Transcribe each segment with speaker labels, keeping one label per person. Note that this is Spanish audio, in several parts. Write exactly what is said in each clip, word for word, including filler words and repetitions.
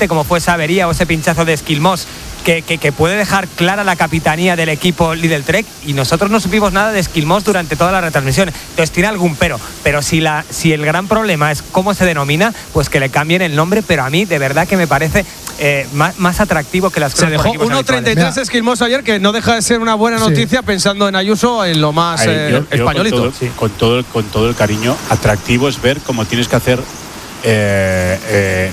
Speaker 1: accidente como fue esa avería o ese pinchazo de Esquilmós que, que, que puede dejar clara la capitanía del equipo Lidl Trek, y nosotros no supimos nada de Esquilmós durante toda la retransmisión. Entonces tiene algún pero, pero si, la, si el gran problema es cómo se denomina, pues que le cambien el nombre, pero a mí de verdad que me parece eh, más, más atractivo que las
Speaker 2: Se dejó uno treinta y tres Esquilmós ayer, que no deja de ser una buena noticia, sí, pensando en Ayuso, en lo más Ahí, eh, yo, yo españolito.
Speaker 3: Con todo, sí. con, todo, con todo el cariño, atractivo es ver cómo tienes que hacer eh, eh,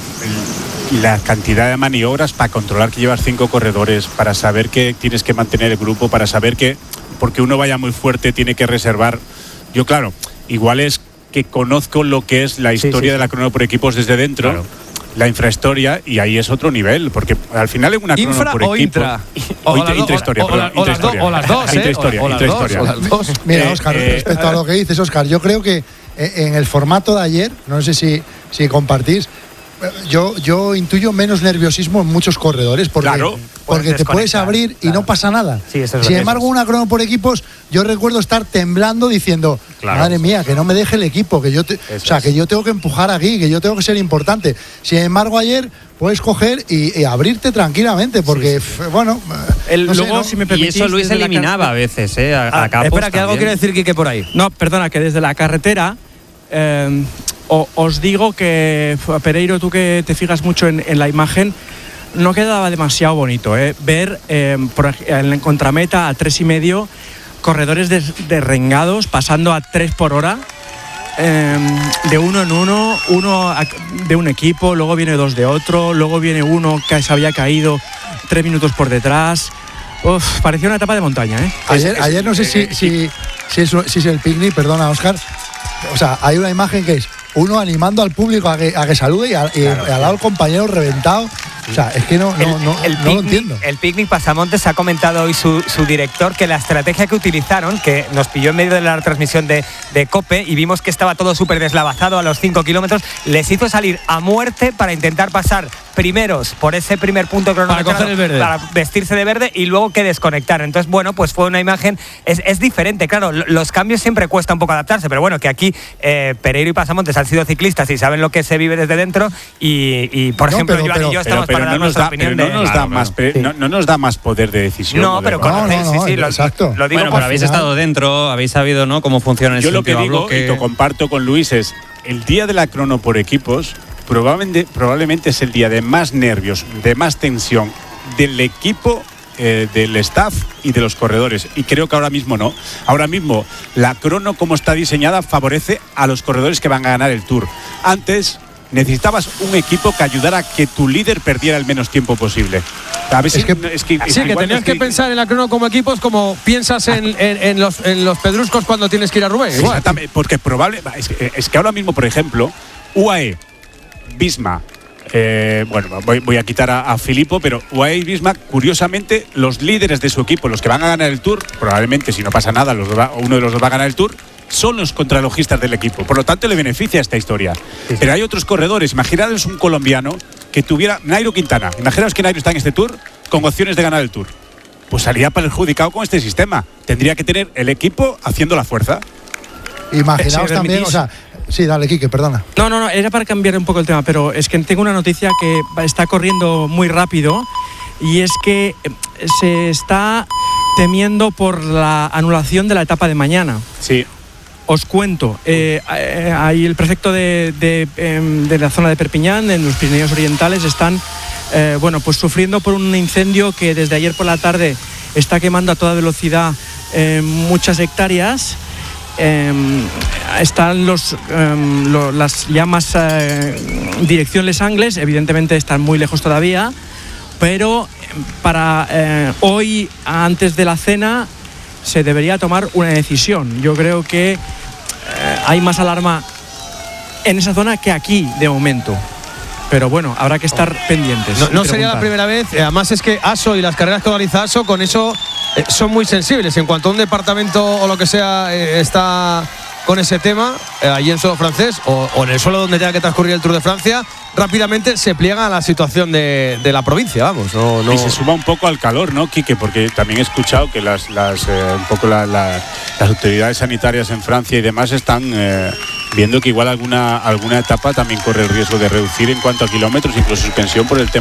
Speaker 3: la cantidad de maniobras para controlar que llevas cinco corredores, para saber que tienes que mantener el grupo, para saber que porque uno vaya muy fuerte tiene que reservar. Yo, claro, igual es que conozco lo que es la historia sí, sí. de la crono por equipos desde dentro. Claro. La infrahistoria, y ahí es otro nivel, porque al final es una crono
Speaker 2: Infra
Speaker 3: por
Speaker 2: o
Speaker 3: equipo.
Speaker 2: Intra.
Speaker 3: O, o intra, intrahistoria,
Speaker 2: o, o, o, las do, o las dos, ¿eh?
Speaker 3: Intrahistoria,
Speaker 2: o, o las
Speaker 3: intrahistoria.
Speaker 2: dos, o las dos.
Speaker 4: Mira, Óscar, eh, respecto eh, a lo que dices, Óscar, yo creo que en el formato de ayer, no sé si, si compartís, yo, yo intuyo menos nerviosismo en muchos corredores, porque,
Speaker 3: claro,
Speaker 4: porque te puedes abrir y claro. no pasa nada.
Speaker 1: Sí, eso es
Speaker 4: Sin embargo, una crono por equipos, yo recuerdo estar temblando diciendo, claro. madre mía, que no me deje el equipo, que yo te, o sea, que yo tengo que empujar aquí, que yo tengo que ser importante. Sin embargo, ayer puedes coger y, y abrirte tranquilamente, porque, sí, sí. bueno,
Speaker 5: el,
Speaker 4: no
Speaker 5: luego,
Speaker 4: sé, ¿no?
Speaker 5: si me permitís,
Speaker 6: y eso Luis eliminaba a veces, ¿eh? A,
Speaker 5: ah,
Speaker 6: a capos
Speaker 5: espera, que
Speaker 6: también.
Speaker 5: algo quiere decir Quique por ahí. No, perdona, que desde la carretera eh, o, os digo que, Pereiro, tú que te fijas mucho en, en la imagen, no quedaba demasiado bonito, ¿eh? Ver eh, por, en la contrameta a tres y medio corredores derrengados pasando a tres por hora. Eh, de uno en uno, uno de un equipo, luego viene dos de otro, luego viene uno que se había caído tres minutos por detrás. Uf, parecía una etapa de montaña, ¿eh?
Speaker 4: Ayer, es, ayer no sé si, si, si, es, si es el picnic, perdona, Óscar. O sea, hay una imagen que es uno animando al público a que, a que salude y, a, y claro, al lado el compañero reventado. O sea, es que no, no, no, el, el no picnic, lo entiendo.
Speaker 1: El picnic Pasamontes ha comentado hoy su, su director que la estrategia que utilizaron, que nos pilló en medio de la transmisión de, de COPE y vimos que estaba todo súper deslavazado a los cinco kilómetros, les hizo salir a muerte para intentar pasar primeros por ese primer punto cronometrado,
Speaker 5: para coger el verde,
Speaker 1: para vestirse de verde y luego que desconectar. Entonces, bueno, pues fue una imagen, es, es diferente, claro, los cambios siempre cuesta un poco adaptarse, pero bueno, que aquí eh, Pereiro y Pasamontes han sido ciclistas y saben lo que se vive desde dentro y, y por no, ejemplo,
Speaker 4: pero,
Speaker 1: Joan
Speaker 4: pero,
Speaker 1: y yo estamos
Speaker 3: pero, pero
Speaker 1: para dar
Speaker 3: no
Speaker 1: nuestra
Speaker 3: da,
Speaker 1: opinión
Speaker 3: pero no
Speaker 1: de…
Speaker 3: nos,
Speaker 1: Claro,
Speaker 3: da más
Speaker 1: claro.
Speaker 3: pe, no, no nos da más poder de decisión.
Speaker 1: No, pero con
Speaker 4: no, no, no,
Speaker 1: sí, sí, lo,
Speaker 4: exacto.
Speaker 1: Lo digo
Speaker 6: bueno, pero habéis
Speaker 4: final.
Speaker 6: estado dentro, habéis sabido, ¿no?, cómo funciona el
Speaker 3: Yo lo que digo,
Speaker 6: bloque.
Speaker 3: y lo comparto con Luis, es el día de la crono por equipos probablemente, probablemente es el día de más nervios, de más tensión del equipo, eh, del staff y de los corredores. Y creo que ahora mismo no. Ahora mismo la crono, como está diseñada, favorece a los corredores que van a ganar el Tour. Antes necesitabas un equipo que ayudara a que tu líder perdiera el menos tiempo posible. A ver si,
Speaker 2: es que,
Speaker 3: es que,
Speaker 2: sí, que tenías que pensar en la crono como equipos como piensas en, en, en, los, en los pedruscos cuando tienes que ir a Roubaix.
Speaker 3: Sí, exactamente, porque probable, es que, es que ahora mismo, por ejemplo, U A E, Visma, eh, bueno, voy, voy a quitar a, a Filippo, pero U A E y Visma, curiosamente, los líderes de su equipo, los que van a ganar el Tour, probablemente si no pasa nada, los va, uno de los dos va a ganar el Tour, son los contrarrelojistas del equipo. Por lo tanto, le beneficia esta historia. Sí, sí. Pero hay otros corredores. Imaginaros un colombiano que tuviera Nairo Quintana. Imaginaos que Nairo está en este Tour con opciones de ganar el Tour. Pues salía perjudicado con este sistema. Tendría que tener el equipo haciendo la fuerza.
Speaker 4: Imaginaos si también, o sea… Sí, dale, Quique, perdona.
Speaker 5: No, no, no, era para cambiar un poco el tema, pero es que tengo una noticia que está corriendo muy rápido y es que se está temiendo por la anulación de la etapa de mañana.
Speaker 3: Sí.
Speaker 5: Os cuento, eh, eh, ahí el prefecto de, de, eh, de la zona de Perpiñán, en los Pirineos Orientales, están eh, bueno, pues sufriendo por un incendio que desde ayer por la tarde está quemando a toda velocidad eh, muchas hectáreas. Eh, están los, eh, lo, las llamas eh, dirección Les Angles, evidentemente están muy lejos todavía, pero para eh, hoy, antes de la cena, se debería tomar una decisión. Yo creo que eh, hay más alarma en esa zona que aquí de momento. Pero bueno, habrá que estar pendientes.
Speaker 2: No, no sería la primera vez. Además es que ASO y las carreras que organiza ASO con eso eh, son muy sensibles. En cuanto a un departamento o lo que sea eh, está con ese tema, eh, allí en suelo francés o, o en el suelo donde tenga que transcurrir el Tour de Francia, rápidamente se pliega a la situación de, de la provincia, vamos. No, no.
Speaker 3: Y se suma un poco al calor, ¿no, Quique? Porque también he escuchado que las, las eh, un poco la, la, las autoridades sanitarias en Francia y demás están eh, viendo que igual alguna, alguna etapa también corre el riesgo de reducir en cuanto a kilómetros, incluso suspensión por el tema